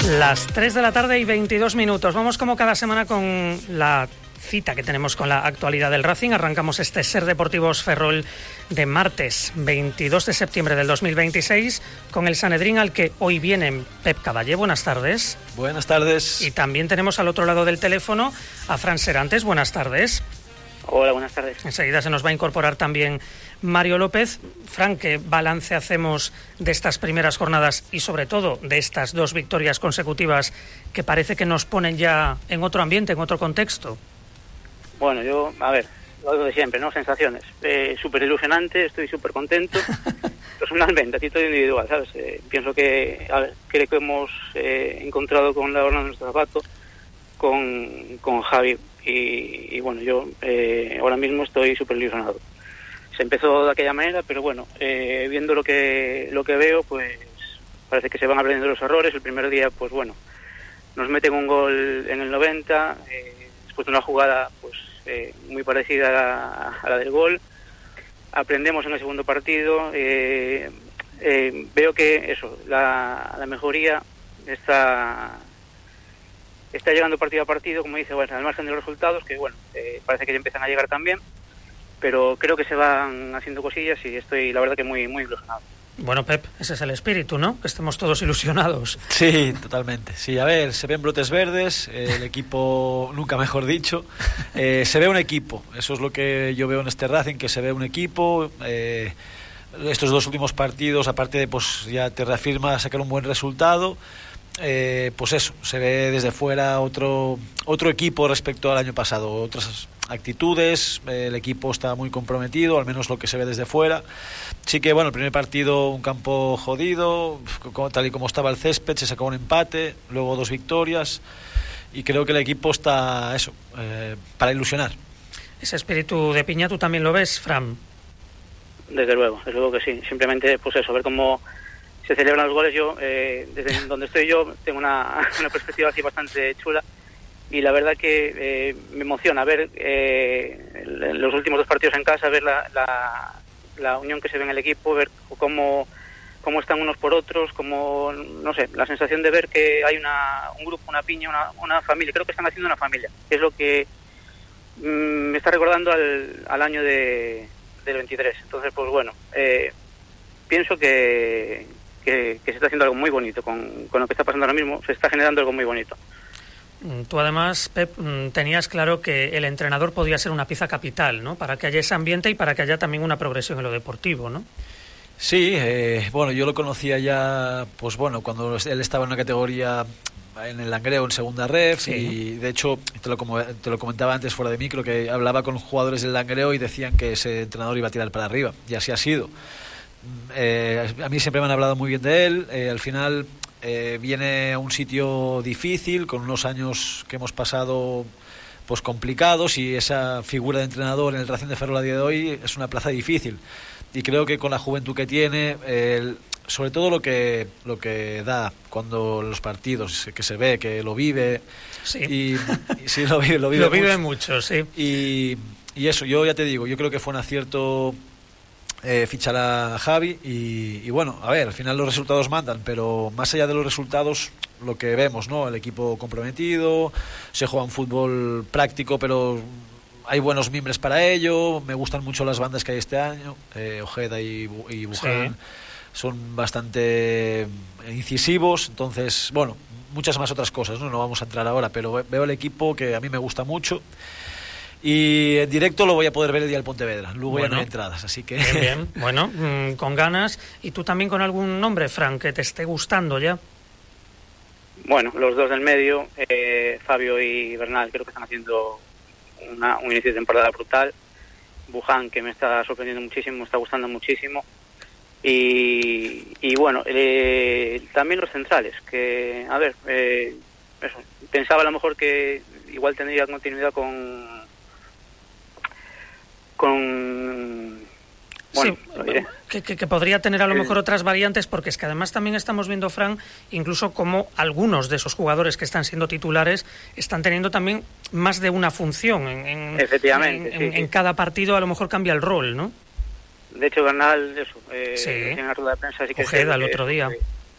Las 3 de la tarde y 22 minutos. Vamos como cada semana con la cita que tenemos con la actualidad del Racing. Arrancamos este Ser Deportivos Ferrol de martes 22 de septiembre del 2026 con el Sanedrín, al que hoy viene Pep Caballé. Buenas tardes. Buenas tardes. Y también tenemos al otro lado del teléfono a Fran Serantes. Buenas tardes. Hola, buenas tardes. Enseguida se nos va a incorporar también Mario López. Fran, ¿qué balance hacemos de estas primeras jornadas y sobre todo de estas dos victorias consecutivas que parece que nos ponen ya en otro ambiente, en otro contexto? Bueno, yo, lo de siempre, ¿no? Sensaciones. Súper ilusionante, estoy súper contento. Personalmente, a título individual, ¿sabes? Pienso que, creo que hemos encontrado con la horna de nuestro zapato, con Javi. Y bueno, yo ahora mismo estoy súper ilusionado. Se empezó de aquella manera, pero bueno, viendo lo que veo, pues parece que se van aprendiendo los errores. El primer día, pues bueno, nos meten un gol en el 90, después de una jugada pues muy parecida a la del gol. Aprendemos en el segundo partido. Veo que eso, la mejoría está llegando partido a partido, como dice, bueno, al margen de los resultados, que bueno, parece que ya empiezan a llegar también, pero creo que se van haciendo cosillas y estoy, la verdad, que muy, muy ilusionado. Bueno, Pep, ese es el espíritu, ¿no? Que estemos todos ilusionados. Sí, totalmente. Sí, a ver, se ven brotes verdes, el equipo, nunca mejor dicho, se ve un equipo, eso es lo que yo veo en este Racing, que se ve un equipo. Estos dos últimos partidos, aparte de pues ya te reafirma sacar un buen resultado. Pues eso, se ve desde fuera otro equipo respecto al año pasado, otras actitudes, el equipo está muy comprometido, al menos lo que se ve desde fuera. Sí que bueno, el primer partido un campo jodido, tal y como estaba el césped, se sacó un empate, luego 2 victorias y creo que el equipo está eso, para ilusionar. Ese espíritu de piña, ¿tú también lo ves, Fran? Desde luego que sí, simplemente pues eso, ver cómo se celebran los goles. Yo, desde donde estoy yo, tengo una perspectiva así bastante chula y la verdad que me emociona ver los últimos 2 partidos en casa, ver la unión que se ve en el equipo, ver cómo están unos por otros, como no sé, la sensación de ver que hay un grupo, una piña, una familia. Creo que están haciendo una familia, que es lo que me está recordando al año del 23. Entonces, pues bueno, pienso que se está haciendo algo muy bonito con lo que está pasando ahora mismo. Se está generando algo muy bonito. Tú además, Pep, tenías claro que el entrenador podía ser una pieza capital, ¿no? Para que haya ese ambiente y para que haya también una progresión en lo deportivo, ¿no? Sí, bueno, yo lo conocía ya, pues bueno, cuando él estaba en una categoría en el Langreo, en segunda ref, sí. Y de hecho te lo comentaba antes fuera de micro, que hablaba con jugadores del Langreo y decían que ese entrenador iba a tirar para arriba, y así ha sido. A mí siempre me han hablado muy bien de él. Al final viene a un sitio difícil, con unos años que hemos pasado pues complicados, y esa figura de entrenador en el Racing de Ferrol a día de hoy es una plaza difícil, y creo que con la juventud que tiene, sobre todo lo que da cuando los partidos, que se ve, que lo vive, sí. Y sí, lo vive mucho, sí. Y eso, yo ya te digo, yo creo que fue un acierto fichar a Javi y bueno, a ver, al final los resultados mandan, pero más allá de los resultados, lo que vemos, ¿no? El equipo comprometido, se juega un fútbol práctico, pero hay buenos mimbres para ello. Me gustan mucho las bandas que hay este año, Ojeda y Buján, sí. Son bastante incisivos, entonces, bueno, muchas más otras cosas, ¿no? No vamos a entrar ahora, pero veo el equipo que a mí me gusta mucho. Y en directo lo voy a poder ver el día del Pontevedra. Luego bueno, ya no hay entradas, así que... Bien. Bueno, con ganas. ¿Y tú también con algún nombre, Fran, que te esté gustando ya? Bueno, los dos del medio, Fabio y Bernal, creo que están haciendo un inicio de temporada brutal. Buján, que me está sorprendiendo muchísimo, me está gustando muchísimo. Y bueno, también los centrales, que, a ver, eso, pensaba a lo mejor que igual tendría continuidad con bueno, sí, que podría tener a lo mejor otras variantes, porque es que además también estamos viendo, Fran, incluso como algunos de esos jugadores que están siendo titulares están teniendo también más de una función efectivamente, en cada partido. A lo mejor cambia el rol, ¿no? De hecho, Bernal, eso, sí. en la rueda de prensa sí que Ojeda el otro día.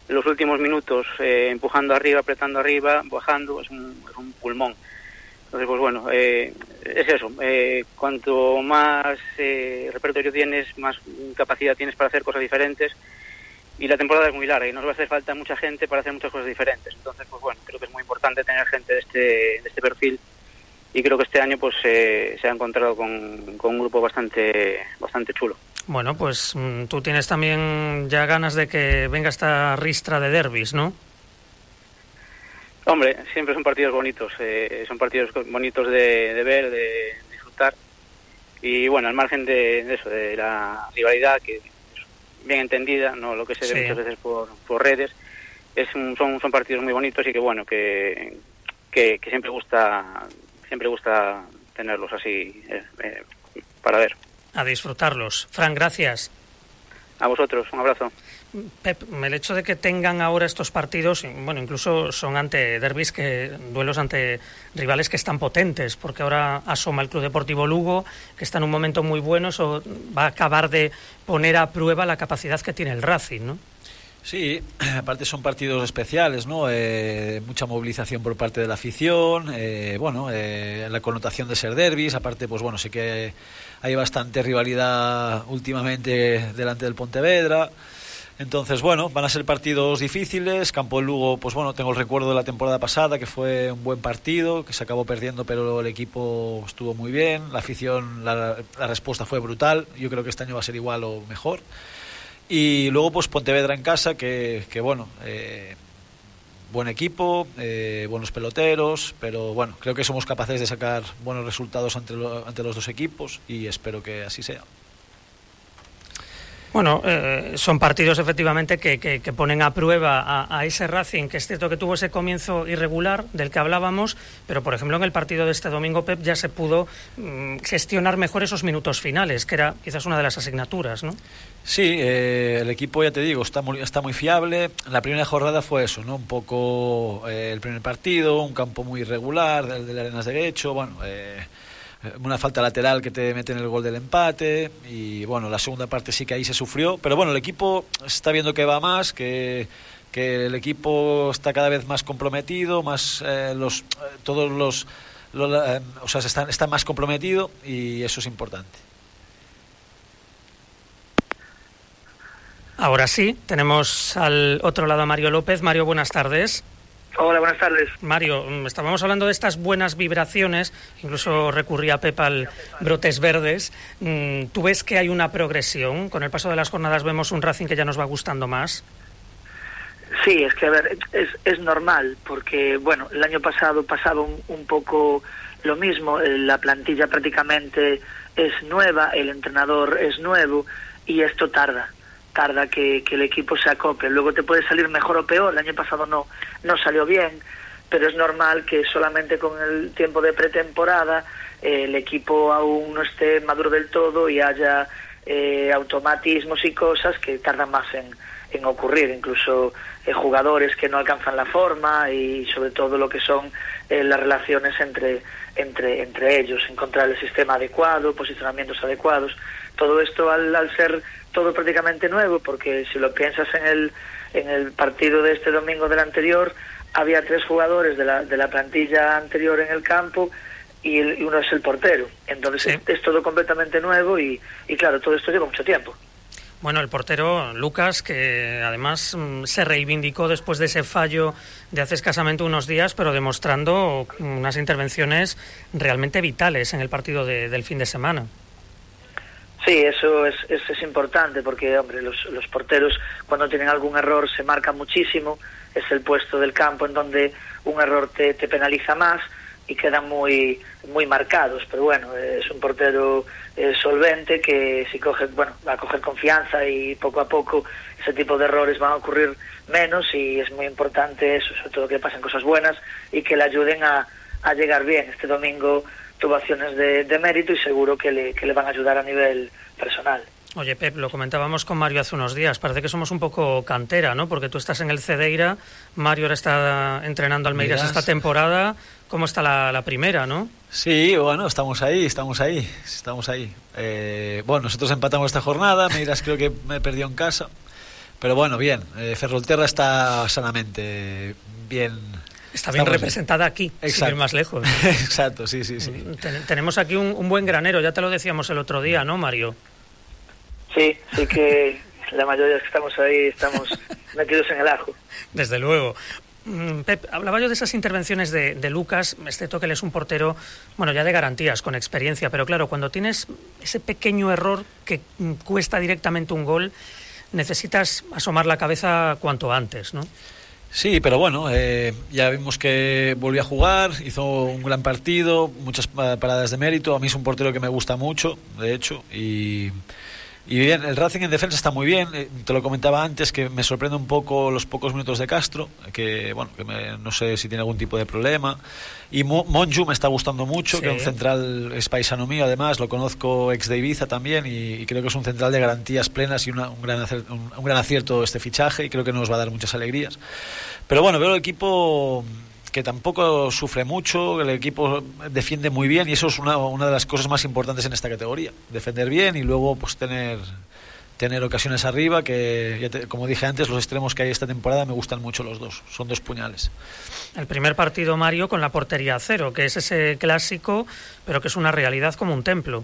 los últimos minutos empujando arriba, apretando arriba, bajando, es un pulmón. Entonces, pues bueno, es eso. Cuanto más repertorio tienes, más capacidad tienes para hacer cosas diferentes. Y la temporada es muy larga y nos va a hacer falta mucha gente para hacer muchas cosas diferentes. Entonces, pues bueno, creo que es muy importante tener gente de este perfil. Y creo que este año pues se ha encontrado con un grupo bastante chulo. Bueno, pues tú tienes también ya ganas de que venga esta ristra de derbis, ¿no? Hombre, siempre son partidos bonitos. Son partidos bonitos de ver, de disfrutar. Y bueno, al margen de eso, de la rivalidad, que es bien entendida, no lo que se ve muchas veces por redes, son partidos muy bonitos y que bueno, que siempre gusta tenerlos así para ver. A disfrutarlos. Fran, gracias. A vosotros, un abrazo. Pep, el hecho de que tengan ahora estos partidos, bueno, incluso son ante derbis, duelos ante rivales que están potentes, porque ahora asoma el Club Deportivo Lugo, que está en un momento muy bueno, eso va a acabar de poner a prueba la capacidad que tiene el Racing, ¿no? Sí, aparte son partidos especiales, ¿no? Mucha movilización por parte de la afición, la connotación de ser derbis, aparte, pues bueno, sé que hay bastante rivalidad últimamente delante del Pontevedra. Entonces, bueno, van a ser partidos difíciles. Campo de Lugo, pues bueno, tengo el recuerdo de la temporada pasada, que fue un buen partido, que se acabó perdiendo, pero el equipo estuvo muy bien. La afición, la respuesta fue brutal. Yo creo que este año va a ser igual o mejor. Y luego, pues Pontevedra en casa, que bueno, buen equipo, buenos peloteros, pero bueno, creo que somos capaces de sacar buenos resultados ante los dos equipos y espero que así sea. Bueno, son partidos efectivamente que ponen a prueba a ese Racing, que es cierto que tuvo ese comienzo irregular del que hablábamos, pero por ejemplo en el partido de este domingo, Pep, ya se pudo gestionar mejor esos minutos finales, que era quizás una de las asignaturas, ¿no? Sí, el equipo, ya te digo, está muy fiable. La primera jornada fue eso, ¿no? Un poco el primer partido, un campo muy irregular, el de las Arenas de Guecho, bueno, una falta lateral que te mete en el gol del empate y bueno, la segunda parte sí que ahí se sufrió, pero bueno, el equipo está viendo que va más, que el equipo está cada vez más comprometido, más está más comprometido y eso es importante. Ahora sí, tenemos al otro lado a Mario López. Mario, buenas tardes. Hola, buenas tardes. Mario, estábamos hablando de estas buenas vibraciones, incluso recurría Pepa al brotes verdes. ¿Tú ves que hay una progresión? Con el paso de las jornadas vemos un Racing que ya nos va gustando más. Sí, es que a ver, es normal, porque bueno, el año pasado pasaba un poco lo mismo, la plantilla prácticamente es nueva, el entrenador es nuevo y esto tarda que el equipo se acople. Luego te puede salir mejor o peor. El año pasado no salió bien, pero es normal que solamente con el tiempo de pretemporada el equipo aún no esté maduro del todo y haya automatismos y cosas que tardan más en ocurrir. Incluso jugadores que no alcanzan la forma y sobre todo lo que son las relaciones entre ellos, encontrar el sistema adecuado, posicionamientos adecuados. Todo esto al ser todo prácticamente nuevo, porque si lo piensas en el partido de este domingo del anterior, había 3 jugadores de la plantilla anterior en el campo y uno es el portero. Entonces sí, es todo completamente nuevo y claro, todo esto lleva mucho tiempo. Bueno, el portero Lucas, que además se reivindicó después de ese fallo de hace escasamente unos días, pero demostrando unas intervenciones realmente vitales en el partido del fin de semana. Sí, eso es importante porque, hombre, los porteros cuando tienen algún error se marcan muchísimo. Es el puesto del campo en donde un error te penaliza más y quedan muy marcados. Pero bueno, es un portero solvente que si va a coger confianza y poco a poco ese tipo de errores van a ocurrir menos y es muy importante eso, sobre todo que pasen cosas buenas y que le ayuden a llegar bien. Este domingo tuvo acciones de mérito y seguro que le van a ayudar a nivel personal. Oye, Pep, lo comentábamos con Mario hace unos días, parece que somos un poco cantera, ¿no? Porque tú estás en el Cedeira, Mario ahora está entrenando al Meiras esta temporada. ¿Cómo está la primera, no? Sí, bueno, estamos ahí. Bueno, nosotros empatamos esta jornada, Meiras creo que me perdió en casa, Pero bueno, bien, Ferrolterra está sanamente bien. Está bien representada aquí, sin ir más lejos. Exacto, sí. Tenemos aquí un buen granero, ya te lo decíamos el otro día, ¿no, Mario? Sí que la mayoría que estamos ahí estamos metidos en el ajo. Desde luego. Pep, hablaba yo de esas intervenciones de Lucas, excepto que él es un portero, bueno, ya de garantías, con experiencia, pero claro, cuando tienes ese pequeño error que cuesta directamente un gol, necesitas asomar la cabeza cuanto antes, ¿no? Sí, pero bueno, ya vimos que volvió a jugar, hizo un gran partido, muchas paradas de mérito. A mí es un portero que me gusta mucho, de hecho, y bien, el Racing en defensa está muy bien. Te lo comentaba antes, que me sorprende un poco los pocos minutos de Castro, que bueno, no sé si tiene algún tipo de problema. Y Monju me está gustando mucho, sí, que un central es paisano mío, además, lo conozco ex de Ibiza también, y creo que es un central de garantías plenas y un gran acierto este fichaje, y creo que nos va a dar muchas alegrías. Pero bueno, veo el equipo que tampoco sufre mucho, el equipo defiende muy bien, y eso es una de las cosas más importantes en esta categoría, defender bien y luego pues tener ocasiones arriba, que como dije antes, los extremos que hay esta temporada me gustan mucho los dos, son dos puñales. El primer partido, Mario, con la portería a cero, que es ese clásico, pero que es una realidad como un templo.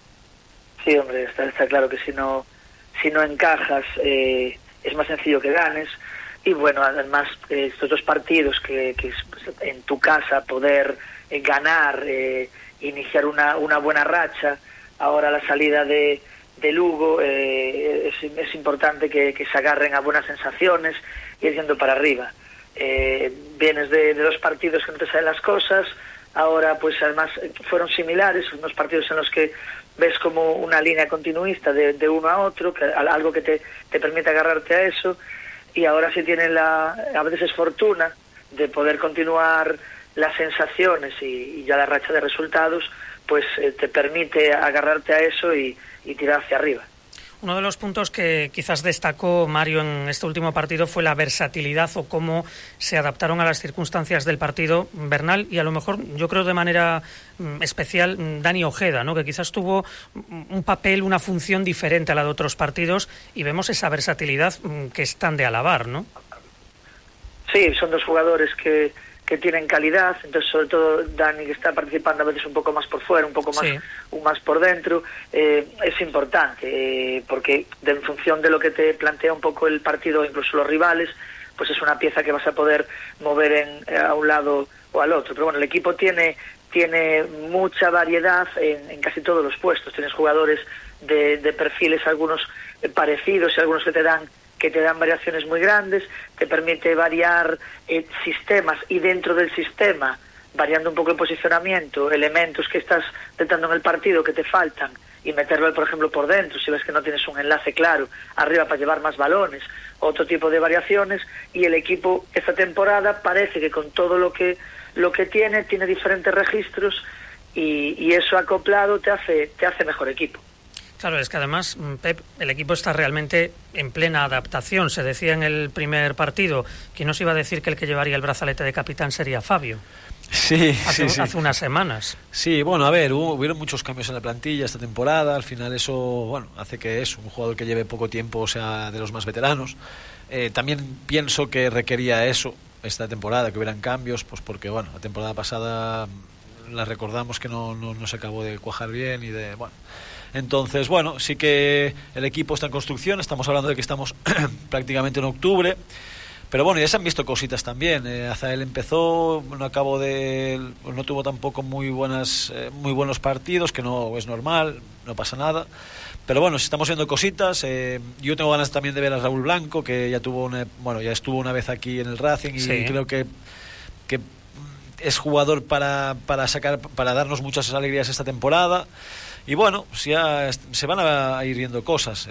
Sí, hombre, está claro que si no encajas es más sencillo que ganes. Y bueno, además estos dos partidos que en tu casa poder ganar, iniciar una buena racha, ahora la salida de Lugo, es importante que se agarren a buenas sensaciones y ir yendo para arriba. Vienes de dos partidos que no te salen las cosas, ahora pues además fueron similares, unos partidos en los que ves como una línea continuista de uno a otro, algo que te permite agarrarte a eso. Y ahora sí tienen a veces es fortuna de poder continuar las sensaciones y ya la racha de resultados, pues te permite agarrarte a eso y tirar hacia arriba. Uno de los puntos que quizás destacó Mario en este último partido fue la versatilidad o cómo se adaptaron a las circunstancias del partido Bernal y a lo mejor, yo creo de manera especial, Dani Ojeda, ¿no? Que quizás tuvo un papel, una función diferente a la de otros partidos y vemos esa versatilidad que es tan de alabar, ¿no? Sí, son dos jugadores que tienen calidad, entonces sobre todo Dani, que está participando a veces un poco más por fuera, un poco más, sí, más por dentro, es importante, porque en función de lo que te plantea un poco el partido, incluso los rivales, pues es una pieza que vas a poder mover a un lado o al otro. Pero bueno, el equipo tiene mucha variedad en casi todos los puestos. Tienes jugadores de perfiles, algunos parecidos y algunos que te dan variaciones muy grandes, te permite variar sistemas y dentro del sistema, variando un poco el posicionamiento, elementos que estás detectando en el partido que te faltan y meterlo, por ejemplo, por dentro, si ves que no tienes un enlace claro, arriba para llevar más balones, otro tipo de variaciones, y el equipo esta temporada parece que con todo lo que tiene diferentes registros y eso acoplado te hace mejor equipo. Claro, es que además, Pep, el equipo está realmente en plena adaptación. Se decía en el primer partido que no se iba a decir que el que llevaría el brazalete de capitán sería Fabio. Sí, hace unas semanas. Sí, bueno, a ver, hubieron muchos cambios en la plantilla esta temporada. Al final eso, bueno, hace que es un jugador que lleve poco tiempo, o sea, de los más veteranos. También pienso que requería eso esta temporada, que hubieran cambios, pues porque, bueno, la temporada pasada la recordamos que no se acabó de cuajar bien y de, bueno... Entonces, bueno, sí que el equipo está en construcción, estamos hablando de que estamos prácticamente en octubre, pero bueno, ya se han visto cositas también. Azael empezó, no tuvo tampoco muy buenos partidos, que no es normal, no pasa nada, pero bueno, estamos viendo cositas. Yo tengo ganas también de ver a Raúl Blanco, que ya estuvo una vez aquí en el Racing y sí, creo que es jugador para darnos muchas alegrías esta temporada. Y bueno, ya se van a ir viendo cosas.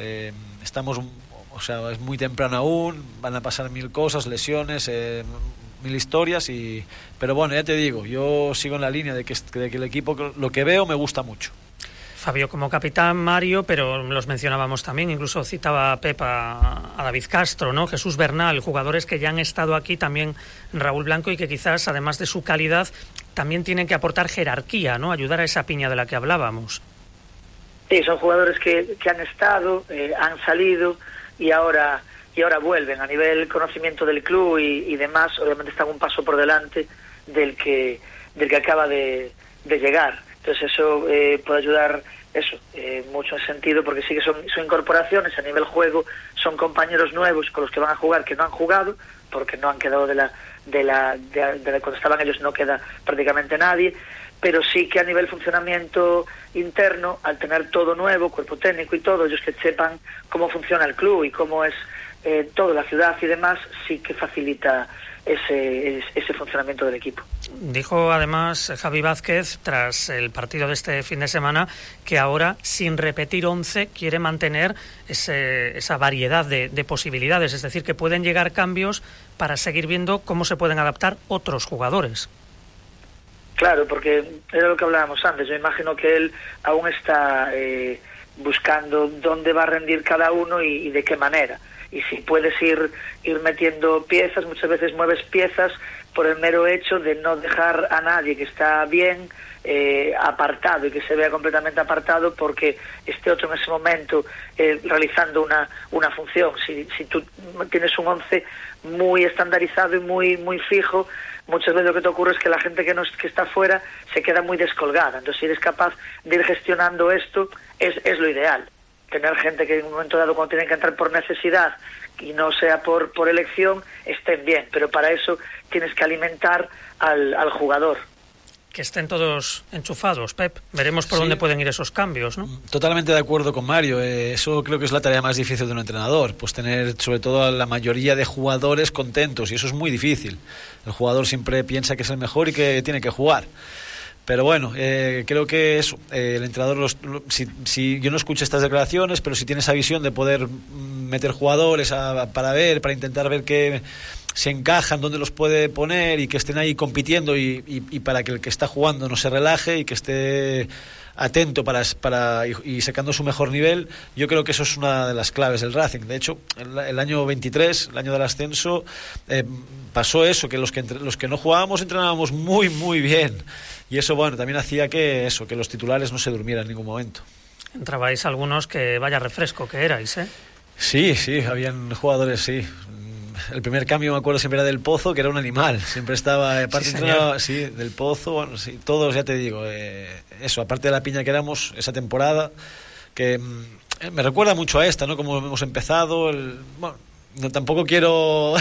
Es muy temprano aún, van a pasar 1000 cosas, lesiones, 1000 historias, pero bueno, ya te digo, yo sigo en la línea de que el equipo, lo que veo, me gusta mucho. Fabio como capitán, Mario, pero los mencionábamos también, incluso citaba Pepa a David Castro, ¿no? Jesús Bernal, jugadores que ya han estado aquí, también Raúl Blanco, y que quizás, además de su calidad, también tienen que aportar jerarquía, ¿no? Ayudar a esa piña de la que hablábamos. Sí, son jugadores que han estado, han salido y ahora y ahora vuelven a nivel conocimiento del club y demás. Obviamente están un paso por delante del que acaba de llegar. Entonces eso puede ayudar mucho en sentido, porque sí que son incorporaciones a nivel juego, son compañeros nuevos con los que van a jugar que no han jugado, porque no han quedado de cuando estaban ellos, no queda prácticamente nadie, pero sí que a nivel funcionamiento interno, al tener todo nuevo, cuerpo técnico y todo, ellos que sepan cómo funciona el club y cómo es toda la ciudad y demás, sí que facilita ese funcionamiento del equipo. Dijo además Javi Vázquez, tras el partido de este fin de semana, que ahora, sin repetir 11, quiere mantener esa variedad de posibilidades, es decir, que pueden llegar cambios para seguir viendo cómo se pueden adaptar otros jugadores. Claro, porque era lo que hablábamos antes. Yo imagino que él aún está buscando dónde va a rendir cada uno y de qué manera. Y si puedes ir metiendo piezas, muchas veces mueves piezas por el mero hecho de no dejar a nadie que está bien apartado y que se vea completamente apartado porque esté otro en ese momento realizando una función. Si tú tienes un 11 muy estandarizado y muy fijo, muchas veces lo que te ocurre es que la gente que está fuera se queda muy descolgada. Entonces, si eres capaz de ir gestionando esto, es lo ideal. Tener gente que en un momento dado, cuando tienen que entrar por necesidad y no sea por elección, estén bien. Pero para eso tienes que alimentar al jugador. Que estén todos enchufados, Pep. Veremos por dónde pueden ir esos cambios, ¿no? Totalmente de acuerdo con Mario. Eso creo que es la tarea más difícil de un entrenador. Pues tener sobre todo a la mayoría de jugadores contentos. Y eso es muy difícil. El jugador siempre piensa que es el mejor y que tiene que jugar. Pero bueno, creo que eso, el entrenador, si yo no escucho estas declaraciones, pero si tiene esa visión de poder meter jugadores para intentar ver que se encajan, dónde los puede poner y que estén ahí compitiendo y para que el que está jugando no se relaje y que esté atento y sacando su mejor nivel, yo creo que eso es una de las claves del Racing. De hecho, el año 23, el año del ascenso, pasó eso, que los que no jugábamos entrenábamos muy, muy bien. Y eso, bueno, también hacía que los titulares no se durmieran en ningún momento. Entrabais algunos que vaya refresco que erais, ¿eh? Sí, habían jugadores, sí. El primer cambio me acuerdo siempre era del Pozo, que era un animal. Siempre estaba, aparte entrenaba, del Pozo, bueno, sí, todos, ya te digo, eso, aparte de la piña que éramos esa temporada, que me recuerda mucho a esta, ¿no? Como hemos empezado, bueno, no, tampoco quiero...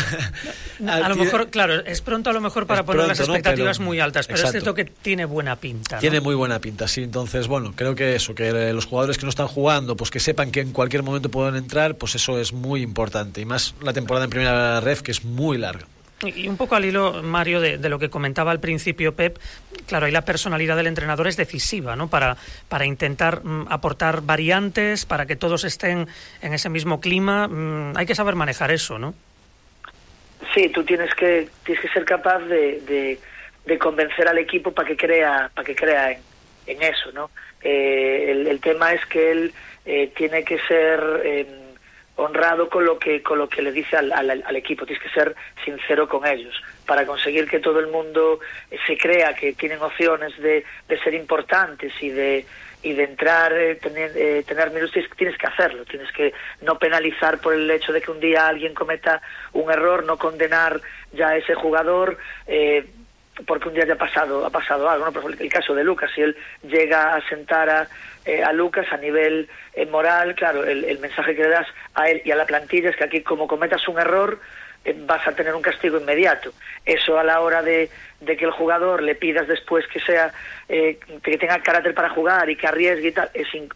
A lo mejor, claro, es pronto a lo mejor para poner las expectativas muy altas, pero exacto. Es cierto que tiene buena pinta, ¿no? Tiene muy buena pinta, sí. Entonces, bueno, creo que eso, que los jugadores que no están jugando, pues que sepan que en cualquier momento pueden entrar, pues eso es muy importante. Y más la temporada en primera ref, que es muy larga. Y un poco al hilo, Mario, de lo que comentaba al principio Pep, claro, ahí la personalidad del entrenador es decisiva, ¿no? Para intentar aportar variantes, para que todos estén en ese mismo clima. Hay que saber manejar eso, ¿no? Sí, tú tienes que ser capaz de convencer al equipo para que crea en eso, ¿no? El tema es que él tiene que ser honrado con lo que le dice al equipo. Tienes que ser sincero con ellos para conseguir que todo el mundo se crea que tienen opciones de ser importantes y de entrar, tener minutos. Tienes que hacerlo, tienes que no penalizar por el hecho de que un día alguien cometa un error, no condenar ya a ese jugador porque un día ya ha pasado algo, ¿no? Por ejemplo, el caso de Lucas, si él llega a sentar a Lucas a nivel moral, claro, el mensaje que le das a él y a la plantilla es que aquí, como cometas un error, vas a tener un castigo inmediato. Eso, a la hora de que el jugador le pidas después que sea que tenga carácter para jugar y que arriesgue y tal,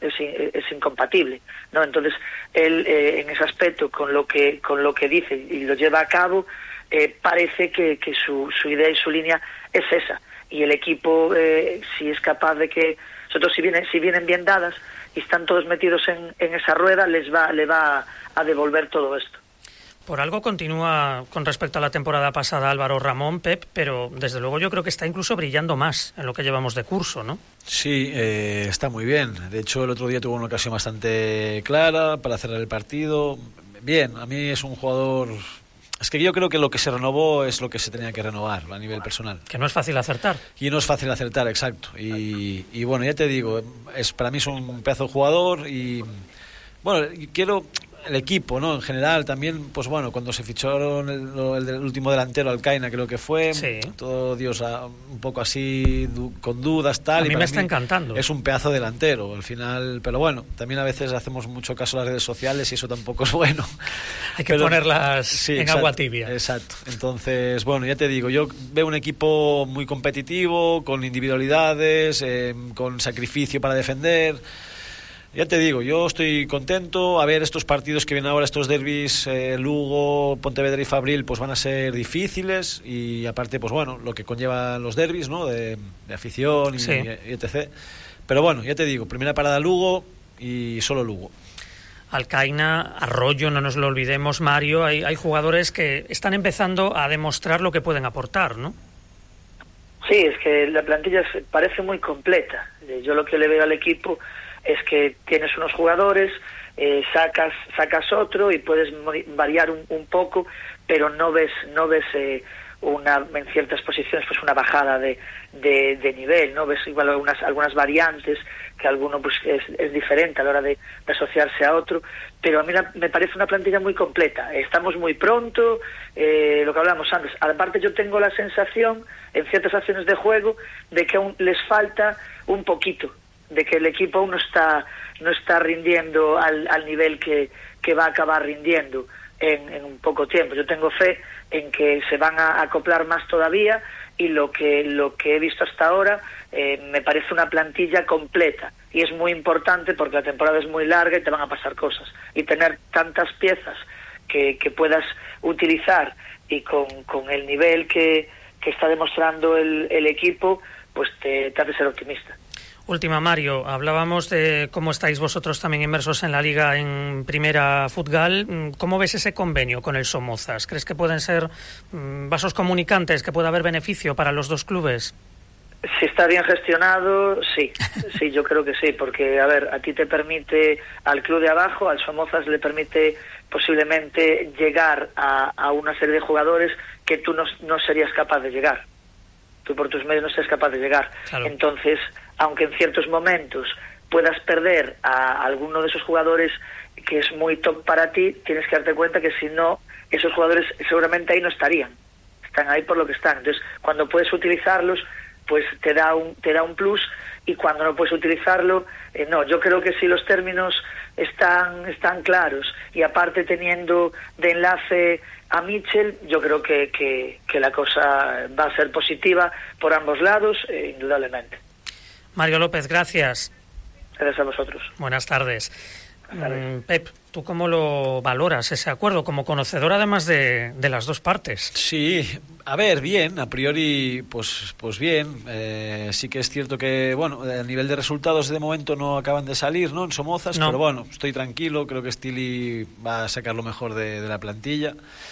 es incompatible, ¿no? Entonces él en ese aspecto, con lo que dice y lo lleva a cabo, parece que su idea y su línea es esa. Y el equipo, si es capaz de que, sobre todo si vienen bien dadas y están todos metidos en esa rueda, le va a devolver todo esto. Por algo continúa con respecto a la temporada pasada Álvaro Ramón, Pep, pero desde luego yo creo que está incluso brillando más en lo que llevamos de curso, ¿no? Sí, está muy bien. De hecho, el otro día tuvo una ocasión bastante clara para cerrar el partido. Bien, a mí es un jugador... Es que yo creo que lo que se renovó es lo que se tenía que renovar a nivel personal. Que no es fácil acertar. Y no es fácil acertar, exacto. Y bueno, ya te digo, para mí es un pedazo de jugador y... Bueno, quiero... el equipo, ¿no? En general también, pues bueno, cuando se ficharon el último delantero, Alcaina, creo que fue, sí. todo Dios un poco así con dudas, tal. A mí me está encantando. Es un pedazo delantero al final, pero bueno, también a veces hacemos mucho caso a las redes sociales y eso tampoco es bueno. Hay que ponerlas en agua tibia. Exacto. Entonces, bueno, ya te digo, yo veo un equipo muy competitivo, con individualidades, con sacrificio para defender. Ya te digo, yo estoy contento. A ver, estos partidos que vienen ahora, estos derbis, Lugo, Pontevedra y Fabril, pues van a ser difíciles. Y aparte, pues bueno, lo que conllevan los derbis, ¿no? De afición y etc. Pero bueno, ya te digo, primera parada Lugo y solo Lugo. Alcaina, Arroyo, no nos lo olvidemos, Mario. Hay jugadores que están empezando a demostrar lo que pueden aportar, ¿no? Sí, es que la plantilla parece muy completa. Yo lo que le veo al equipo es que tienes unos jugadores, sacas otro y puedes variar un poco, pero no ves en ciertas posiciones pues una bajada de nivel, no ves igual algunas variantes, que alguno pues es diferente a la hora de asociarse a otro, pero a mí me parece una plantilla muy completa. Estamos muy pronto, lo que hablamos antes. Aparte, yo tengo la sensación en ciertas acciones de juego de que aún les falta un poquito, de que el equipo aún no está rindiendo al nivel que va a acabar rindiendo en un poco tiempo. Yo tengo fe en que se van a acoplar más todavía, y lo que he visto hasta ahora me parece una plantilla completa, y es muy importante porque la temporada es muy larga y te van a pasar cosas, y tener tantas piezas que puedas utilizar y con el nivel que está demostrando el equipo, pues te hace ser optimista. Última, Mario, hablábamos de cómo estáis vosotros también inmersos en la Liga en Primera Futgal. ¿Cómo ves ese convenio con el Somozas? ¿Crees que pueden ser vasos comunicantes, que pueda haber beneficio para los dos clubes? Si está bien gestionado, sí, yo creo que sí, porque, a ver, a ti te permite, al club de abajo, al Somozas le permite posiblemente llegar a una serie de jugadores que tú no serías capaz de llegar. Tú por tus medios no serías capaz de llegar. Claro. Entonces, aunque en ciertos momentos puedas perder a alguno de esos jugadores que es muy top para ti, tienes que darte cuenta que si no, esos jugadores seguramente ahí no estarían. Están ahí por lo que están. Entonces, cuando puedes utilizarlos, pues te da un plus, y cuando no puedes utilizarlo, no. Yo creo que si los términos están claros, y aparte teniendo de enlace a Mitchell, yo creo que la cosa va a ser positiva por ambos lados, indudablemente. Mario López, gracias. Gracias a vosotros. Buenas tardes. Pep, ¿tú cómo lo valoras ese acuerdo, como conocedor además de las dos partes? Sí, a ver, bien, a priori pues bien. Sí que es cierto que, bueno, a nivel de resultados de momento no acaban de salir, ¿no? En Somozas, pero bueno, estoy tranquilo, creo que Stili va a sacar lo mejor de la plantilla.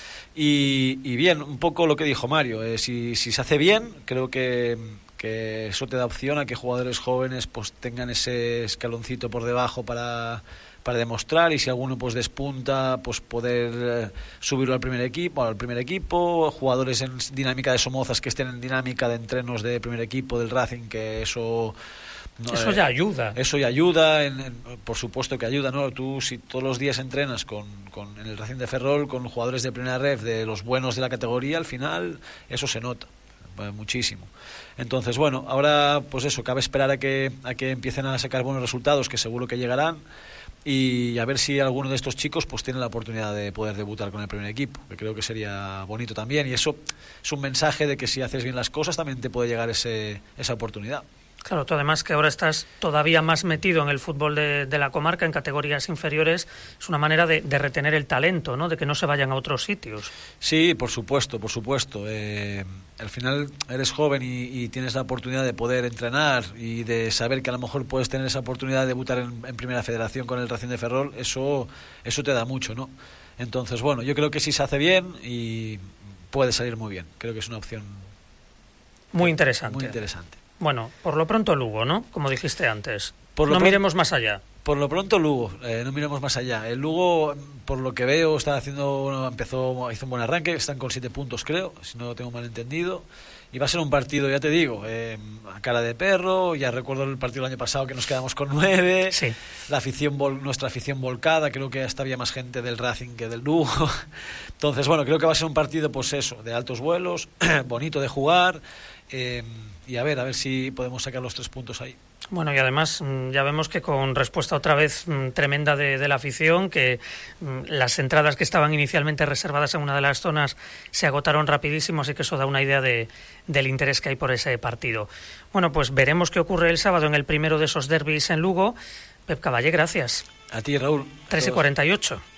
Y bien, un poco lo que dijo Mario, si se hace bien, creo que eso te da opción a que jugadores jóvenes pues tengan ese escaloncito por debajo para demostrar, y si alguno pues despunta, pues poder subirlo al primer equipo, jugadores en dinámica de Somozas que estén en dinámica de entrenos de primer equipo del Racing, que eso ya ayuda. Eso ya ayuda, por supuesto que ayuda, ¿no? Tú, si todos los días entrenas en el Racing de Ferrol con jugadores de primera ref, de los buenos de la categoría, al final eso se nota muchísimo. Entonces, bueno, ahora pues eso, cabe esperar a que empiecen a sacar buenos resultados, que seguro que llegarán, y a ver si alguno de estos chicos pues tiene la oportunidad de poder debutar con el primer equipo, que creo que sería bonito también, y eso es un mensaje de que si haces bien las cosas también te puede llegar esa oportunidad. Claro, tú además que ahora estás todavía más metido en el fútbol de la comarca, en categorías inferiores, es una manera de retener el talento, ¿no? De que no se vayan a otros sitios. Sí, por supuesto. Al final eres joven y tienes la oportunidad de poder entrenar y de saber que a lo mejor puedes tener esa oportunidad de debutar en Primera Federación con el Racing de Ferrol, eso te da mucho, ¿no? Entonces, bueno, yo creo que sí se hace bien y puede salir muy bien. Creo que es una opción muy interesante. Muy interesante. Bueno, por lo pronto Lugo, ¿no? Como dijiste antes. No miremos más allá. Por lo pronto Lugo, no miremos más allá. El Lugo, por lo que veo, hizo un buen arranque, están con 7 puntos creo, si no lo tengo mal entendido. Y va a ser un partido, ya te digo, a cara de perro. Ya recuerdo el partido del año pasado que nos quedamos con 9. Sí. Nuestra afición volcada, creo que hasta había más gente del Racing que del Lugo. Entonces, bueno, creo que va a ser un partido, pues eso, de altos vuelos, bonito de jugar. Y a ver si podemos sacar los 3 puntos ahí. Bueno, y además ya vemos que con respuesta otra vez tremenda de la afición, que las entradas que estaban inicialmente reservadas en una de las zonas se agotaron rapidísimo, así que eso da una idea del interés que hay por ese partido. Bueno, pues veremos qué ocurre el sábado en el primero de esos derbis en Lugo. Pep Caballé, gracias. A ti, Raúl. 3:48.